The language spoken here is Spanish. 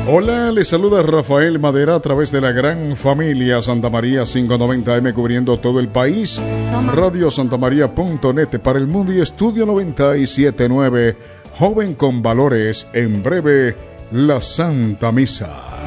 Hola, les saluda Rafael Madera a través de la gran familia Santa María 590M cubriendo todo el país. Radio Santamaría.net para el mundo y Estudio 97.9. Joven con valores, en breve, la Santa Misa.